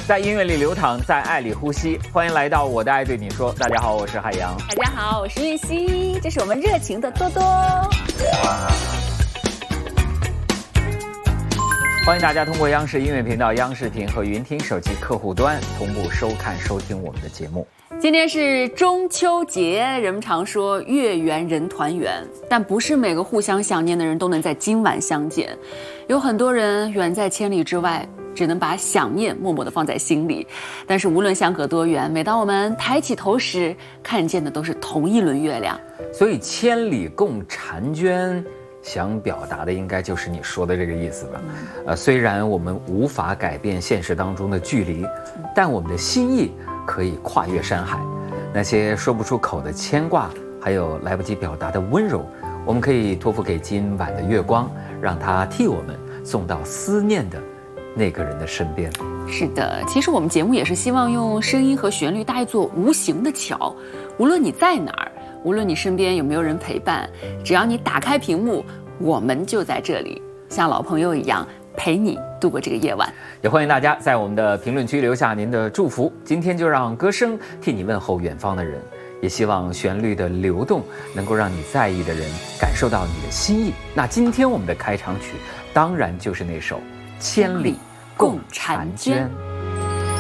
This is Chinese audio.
在音乐里流淌，在爱里呼吸。欢迎来到我的爱对你说。大家好，我是海洋。 大家好，我是玉溪。这是我们热情的多多。 欢迎大家通过央视音乐频道、央视频和云听手机客户端同步收看、收听我们的节目。 今天是中秋节，人们常说月圆人团圆，但不是每个互相想念的人都能在今晚相见。有很多人远在千里之外，只能把想念默默地放在心里。但是无论相隔多远，每当我们抬起头时，看见的都是同一轮月亮。 所以千里共婵娟想表达的应该就是你说的这个意思吧。虽然我们无法改变现实当中的距离，但我们的心意可以跨越山海。那些说不出口的牵挂，还有来不及表达的温柔，我们可以托付给今晚的月光，让它替我们送到思念的那个人的身边。 是的，其实我们节目也是希望用声音和旋律搭一座无形的桥。无论你在哪儿，无论你身边有没有人陪伴，只要你打开屏幕，我们就在这里，像老朋友一样陪你度过这个夜晚。 也欢迎大家在我们的评论区留下您的祝福。今天就让歌声替你问候远方的人，也希望旋律的流动能够让你在意的人感受到你的心意。那今天我们的开场曲当然就是那首《千里共婵娟》。